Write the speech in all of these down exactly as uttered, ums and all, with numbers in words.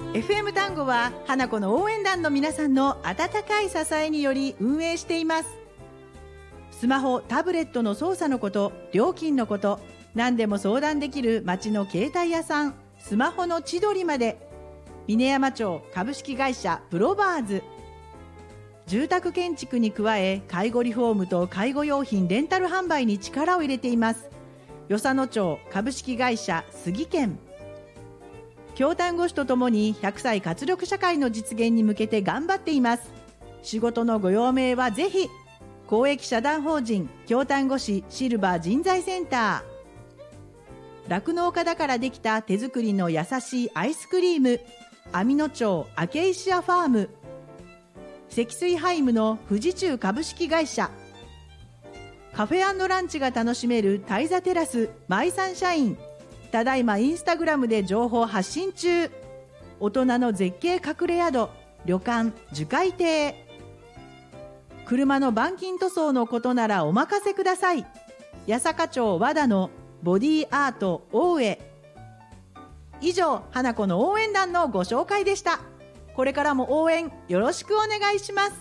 エフエム 単語は花子の応援団の皆さんの温かい支えにより運営しています。スマホ、タブレットの操作のこと、料金のこと、何でも相談できる町の携帯屋さん、スマホの千鳥まで。峰山町株式会社プロバーズ。住宅建築に加え、介護リフォームと介護用品レンタル販売に力を入れています。与謝野町株式会社杉健。京丹後市とともにひゃくさい活力社会の実現に向けて頑張っています。仕事のご用命はぜひ。公益社団法人京丹後市シルバー人材センター。酪農家だからできた手作りの優しいアイスクリーム、網野町アケイシアファーム。積水ハイムの富士中株式会社。カフェ&ランチが楽しめるタイザテラスマイサンシャイン。ただいまインスタグラムで情報発信中。大人の絶景隠れ宿、旅館樹海亭。車の板金塗装のことならお任せください。八坂町和田のボディアート大江。以上、花子の応援団のご紹介でした。これからも応援よろしくお願いします。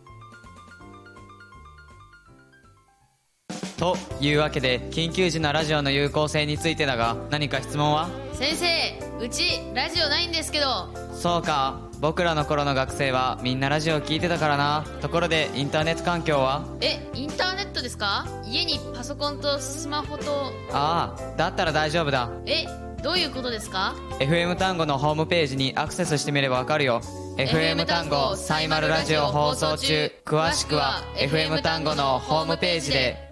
というわけで、緊急時のラジオの有効性についてだが、何か質問は？ 先生、うちラジオないんですけど。 そうか、僕らの頃の学生はみんなラジオ聞いてたからな。ところでインターネット環境は？ え、インターネットですか？家にパソコンとスマホと。 ああ、だったら大丈夫だ。 え、どういうことですか？ エフエム 単語のホームページにアクセスしてみればわかるよ。 エフエム 単語サイマルラジオ放送中。詳しくは エフエム 単語のホームページで。